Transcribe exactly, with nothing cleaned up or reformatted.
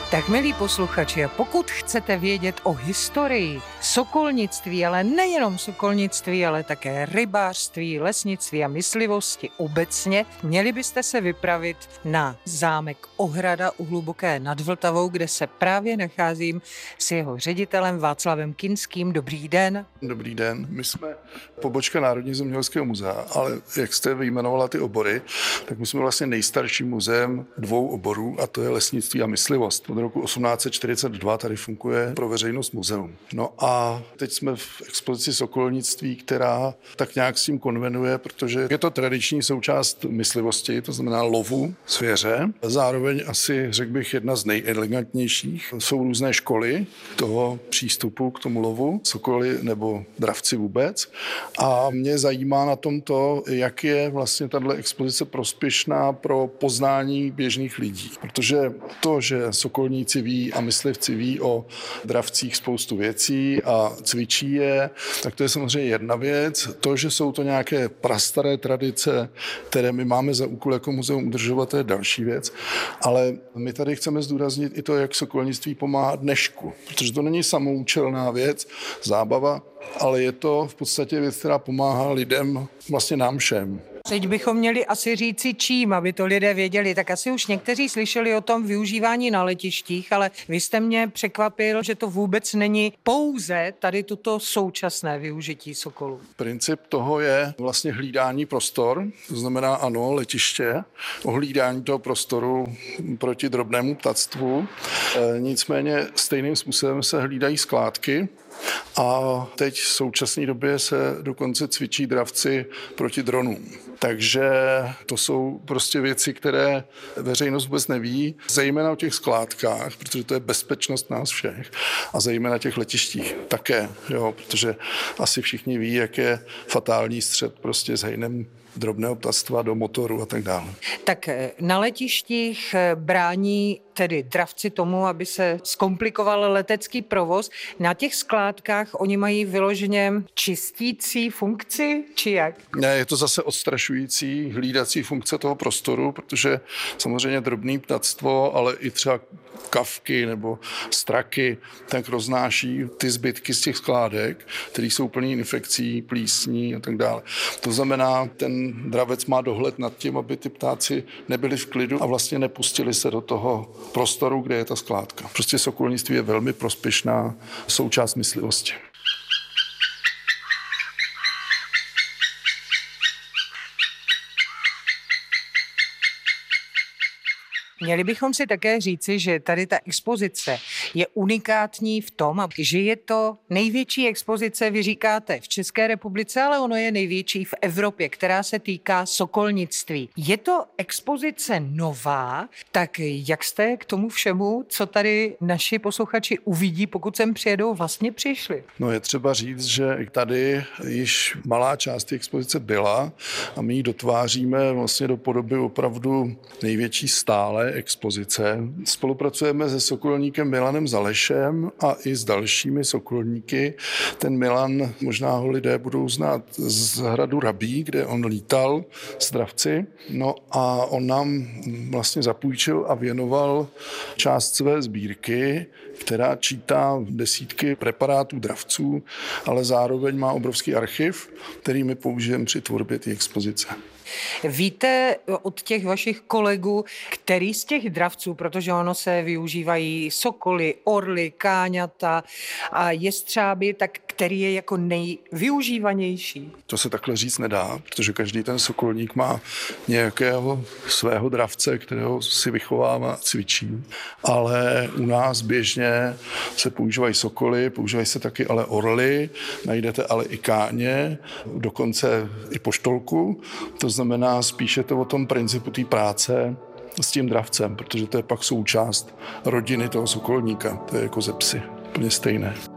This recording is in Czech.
Tak milí posluchači, pokud chcete vědět o historii sokolnictví, ale nejenom sokolnictví, ale také rybářství, lesnictví a myslivosti obecně, měli byste se vypravit na zámek Ohrada u Hluboké nad Vltavou, kde se právě nacházím s jeho ředitelem Václavem Kinským. Dobrý den. Dobrý den. My jsme pobočka Národního zemědělského muzea, ale jak jste vyjmenovala ty obory, tak my jsme vlastně nejstarším muzeem dvou oborů, a to je lesnictví a myslivost. Od roku osmnáct set čtyřicet dva tady funguje pro veřejnost muzeum. No a teď jsme v expozici sokolnictví, která tak nějak s tím konvenuje, protože je to tradiční součást myslivosti, to znamená lovu zvěře. Zároveň asi, řekl bych, jedna z nejelegantnějších. Jsou různé školy toho přístupu k tomu lovu, sokoly nebo dravci vůbec. A mě zajímá na tom to, jak je vlastně tato expozice prospěšná pro poznání běžných lidí. Protože to, že sokolníci ví a myslivci ví o dravcích spoustu věcí a cvičí je, tak to je samozřejmě jedna věc. To, že jsou to nějaké prastaré tradice, které my máme za úkol jako muzeum udržovat, to je další věc. Ale my tady chceme zdůraznit i to, jak sokolnictví pomáhá dnešku, protože to není samoučelná věc, zábava, ale je to v podstatě věc, která pomáhá lidem, vlastně nám všem. Teď bychom měli asi říci čím, aby to lidé věděli. Tak asi už někteří slyšeli o tom využívání na letištích, ale vy jste mě překvapil, že to vůbec není pouze tady toto současné využití sokolů. Princip toho je vlastně hlídání prostor, to znamená ano, letiště, ohlídání toho prostoru proti drobnému ptactvu. E, nicméně stejným způsobem se hlídají skládky. A teď v současné době se dokonce cvičí dravci proti dronům. Takže to jsou prostě věci, které veřejnost vůbec neví, zejména o těch skládkách, protože to je bezpečnost nás všech, a zejména těch letištích také, jo, protože asi všichni ví, jak je fatální střet prostě s hejnem drobného ptactva do motoru a tak dále. Tak na letištích brání tedy dravci tomu, aby se zkomplikoval letecký provoz. Na těch skládkách oni mají vyloženě čistící funkci, či jak? Ne, je to zase odstrašující hlídací funkce toho prostoru, protože samozřejmě drobné ptactvo, ale i třeba kavky nebo straky, tak roznáší ty zbytky z těch skládek, které jsou plný infekcí, plísní a tak dále. To znamená, ten dravec má dohled nad tím, aby ty ptáci nebyli v klidu a vlastně nepustili se do toho prostoru, kde je ta skládka. Prostě sokolnictví je velmi prospěšná součást myslivosti. Měli bychom si také říci, že tady ta expozice je unikátní v tom, že je to největší expozice, vy říkáte, v České republice, ale ono je největší v Evropě, která se týká sokolnictví. Je to expozice nová, tak jak jste k tomu všemu, co tady naši posluchači uvidí, pokud sem přijedou, vlastně přišli? No je třeba říct, že tady již malá část té expozice byla a my ji dotváříme vlastně do podoby opravdu největší stále expozice. Spolupracujeme se sokolníkem Milanem Zalešem a i s dalšími sokolníky. Ten Milan, možná ho lidé budou znát z hradu Rabí, kde on lítal s dravci. No a on nám vlastně zapůjčil a věnoval část své sbírky, která čítá desítky preparátů dravců, ale zároveň má obrovský archiv, který my použijeme při tvorbě té expozice. Víte od těch vašich kolegů, který z těch dravců, protože ono se využívají sokoly, orly, káňata a jestřáby, tak který je jako nejvyužívanější? To se takhle říct nedá, protože každý ten sokolník má nějakého svého dravce, kterého si vychovává a cvičí. Ale u nás běžně se používají sokoly, používají se taky ale orly, najdete ale i káně, dokonce i poštolku. To znamená, spíše to o tom principu té práce s tím dravcem, protože to je pak součást rodiny toho sokolníka. To je jako ze psy. Úplně stejné.